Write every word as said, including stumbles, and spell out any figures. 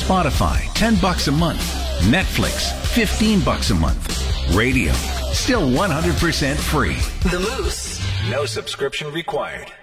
Spotify, ten bucks a month. Netflix, fifteen bucks a month. Radio, still one hundred percent free. The Moose. No subscription required.